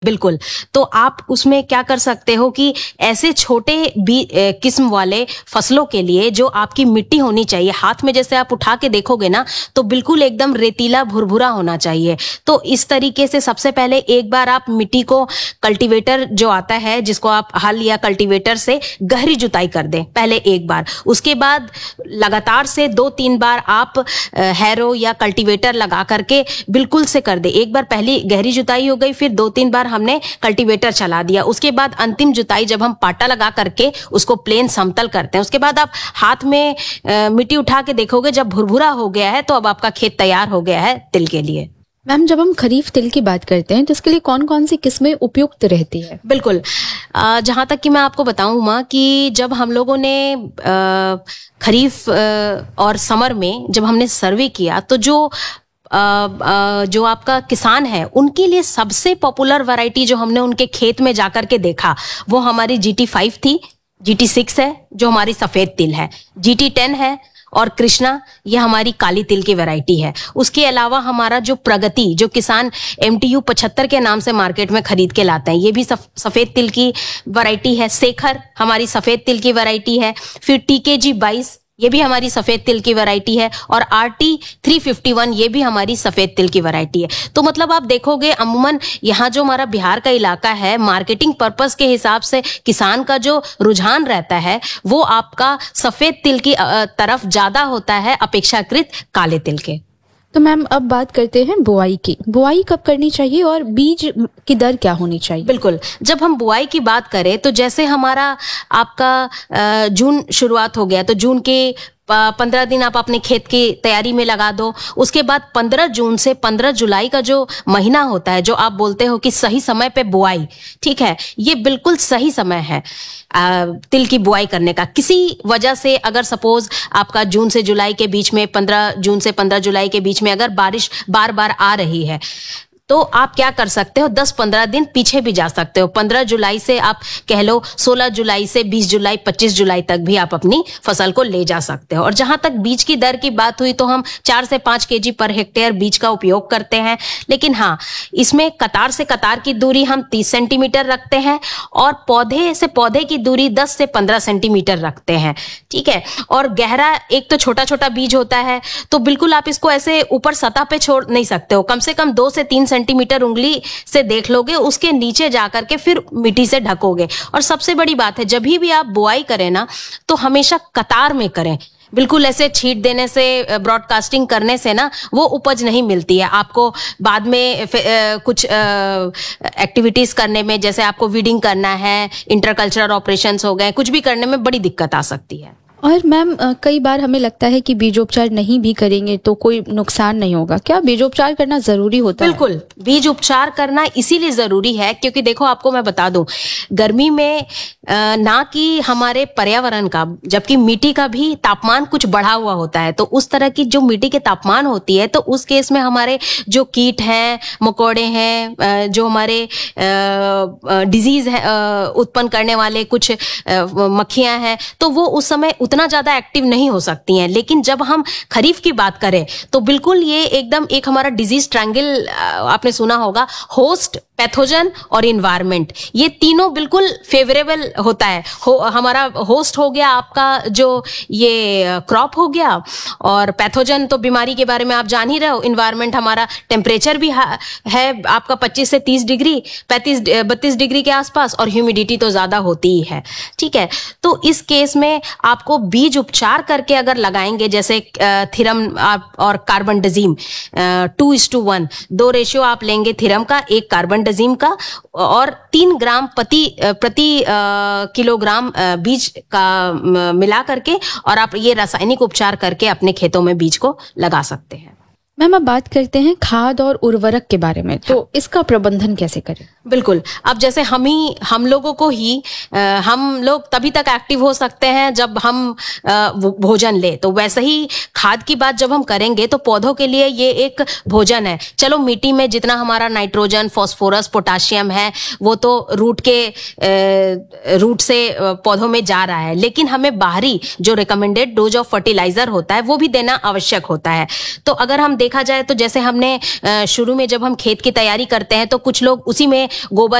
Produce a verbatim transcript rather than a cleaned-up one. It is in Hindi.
बिल्कुल। तो आप उसमें क्या कर सकते हो कि ऐसे छोटे भी किस्म वाले फसलों के लिए जो आपकी मिट्टी होनी चाहिए, हाथ में जैसे आप उठा के देखोगे ना तो बिल्कुल एकदम रेतीला भुरभुरा होना चाहिए। तो इस तरीके से सबसे पहले एक बार आप मिट्टी को कल्टीवेटर जो आता है, जिसको आप हल या कल्टीवेटर से गहरी जुताई कर दें पहले एक बार। उसके बाद लगातार से दो तीन बार आप हैरो या कल्टीवेटर लगा करके बिल्कुल से कर दे। एक बार पहली गहरी जुताई हो गई, फिर दो तीन बार हमने कल्टीवेटर चला दिया। उसके बाद अंतिम जुताई जब हम पाटा लगा करके उसको प्लेन समतल करते हैं, उसके बाद आप हाथ में आ, मिट्टी उठा के देखोगे जब भुरभुरा हो गया है तो अब आपका खेत तैयार हो गया है तिल के लिए। मैम, जब हम खरीफ तिल की बात करते हैं तो इसके लिए कौन कौन सी किस्में उपयुक्त रहती है? बिल्कुल, जहां तक कि मैं आपको बताऊं माँ कि जब हम लोगों ने आ, खरीफ आ, और समर में जब हमने सर्वे किया तो जो आ, आ, जो आपका किसान है उनके लिए सबसे पॉपुलर वैरायटी जो हमने उनके खेत में जाकर के देखा वो हमारी जी टी फाइव थी, जी टी सिक्स है जो हमारी सफेद तिल है, जी टी टेन है और कृष्णा ये हमारी काली तिल की वैरायटी है। उसके अलावा हमारा जो प्रगति जो किसान एम टी यू पचहत्तर के नाम से मार्केट में खरीद के लाते हैं ये भी सफ, सफेद तिल की वैरायटी है। शेखर हमारी सफेद तिल की वैरायटी है। फिर टी के जी बाईस ये भी हमारी सफेद तिल की वैरायटी है और R T three fifty one ये भी हमारी सफेद तिल की वैरायटी है। तो मतलब आप देखोगे अमूमन यहाँ जो हमारा बिहार का इलाका है मार्केटिंग पर्पस के हिसाब से किसान का जो रुझान रहता है वो आपका सफेद तिल की तरफ ज्यादा होता है अपेक्षाकृत काले तिल के। तो मैम अब बात करते हैं बुआई की। बुआई कब करनी चाहिए और बीज की दर क्या होनी चाहिए? बिल्कुल, जब हम बुआई की बात करें तो जैसे हमारा आपका जून शुरुआत हो गया तो जून के पंद्रह दिन आप अपने खेत की तैयारी में लगा दो। उसके बाद पंद्रह जून से पंद्रह जुलाई का जो महीना होता है जो आप बोलते हो कि सही समय पे बुआई, ठीक है, ये बिल्कुल सही समय है आ, तिल की बुआई करने का। किसी वजह से अगर सपोज आपका जून से जुलाई के बीच में पंद्रह जून से पंद्रह जुलाई के बीच में अगर बारिश बार बार आ रही है तो आप क्या कर सकते हो दस पंद्रह दिन पीछे भी जा सकते हो। पंद्रह जुलाई से आप कह लो सोलह जुलाई से बीस जुलाई पच्चीस जुलाई तक भी आप अपनी फसल को ले जा सकते हो। और जहां तक बीज की दर की बात हुई तो हम चार से पांच केजी पर हेक्टेयर बीज का उपयोग करते हैं। लेकिन हाँ, इसमें कतार से कतार की दूरी हम तीस सेंटीमीटर रखते हैं और पौधे से पौधे की दूरी दस से पंद्रह सेंटीमीटर रखते हैं, ठीक है। और गहरा एक तो छोटा छोटा बीज होता है तो बिल्कुल आप इसको ऐसे ऊपर सतह पे छोड़ नहीं सकते हो। कम से कम दो से तीन सेंटीमीटर उंगली से देख लोगे, उसके नीचे जाकर के फिर मिट्टी से ढकोगे। और सबसे बड़ी बात है जब भी आप बुआई करें ना तो हमेशा कतार में करें। बिल्कुल ऐसे छीट देने से ब्रॉडकास्टिंग करने से ना वो उपज नहीं मिलती है। आपको बाद में कुछ एक्टिविटीज करने में जैसे आपको वीडिंग करना है, इंटरकल्चरल ऑपरेशंस हो गए, कुछ भी करने में बड़ी दिक्कत आ सकती है। और मैम कई बार हमें लगता है कि बीजोपचार नहीं भी करेंगे तो कोई नुकसान नहीं होगा, क्या बीजोपचार करना जरूरी होता है? बिल्कुल, बीज उपचार करना इसीलिए जरूरी है क्योंकि देखो आपको मैं बता दूं, गर्मी में ना कि हमारे पर्यावरण का जबकि मिट्टी का भी तापमान कुछ बढ़ा हुआ होता है, तो उस तरह की जो मिट्टी के तापमान होती है तो उस केस में हमारे जो कीट हैं, मकोड़े हैं, जो हमारे डिजीज है उत्पन्न करने वाले कुछ मक्खियां हैं, तो वो उस समय उतना ज्यादा एक्टिव नहीं हो सकती हैं। लेकिन जब हम खरीफ की बात करें तो बिल्कुल ये एकदम एक हमारा डिजीज ट्रायंगल आपने सुना होगा, होस्ट, पैथोजन और इन्वायरमेंट, ये तीनों बिल्कुल फेवरेबल होता है। हो, हमारा होस्ट हो गया आपका जो ये क्रॉप हो गया, और पैथोजन तो बीमारी के बारे में आप जान ही रहे हो। इन्वायरमेंट हमारा टेम्परेचर भी है आपका पच्चीस से तीस डिग्री, पैंतीस बत्तीस डिग्री के आसपास, और ह्यूमिडिटी तो ज्यादा होती ही है, ठीक है। तो इस केस में आपको बीज उपचार करके अगर लगाएंगे जैसे थिरम और carbendazim two is to one दो रेशियो आप लेंगे थिरम का, एक कार्बन डाजिम का, और तीन ग्राम प्रति प्रति किलोग्राम बीज का मिला करके और आप ये रासायनिक उपचार करके अपने खेतों में बीज को लगा सकते हैं। मैम अब बात करते हैं खाद और उर्वरक के बारे में, तो इसका प्रबंधन कैसे करें? बिल्कुल, अब जैसे हम ही हम लोगों को ही आ, हम लोग तभी तक एक्टिव हो सकते हैं जब हम आ, भोजन ले, तो वैसे ही खाद की बात जब हम करेंगे तो पौधों के लिए ये एक भोजन है। चलो मिट्टी में जितना हमारा नाइट्रोजन, फास्फोरस, पोटाशियम है वो तो रूट के आ, रूट से पौधों में जा रहा है, लेकिन हमें बाहरी जो रिकमेंडेड डोज ऑफ फर्टिलाइजर होता है वो भी देना आवश्यक होता है। तो अगर हम देखा जाए तो जैसे हमने अ, शुरू में जब हम खेत की तैयारी करते हैं तो कुछ लोग उसी में गोबर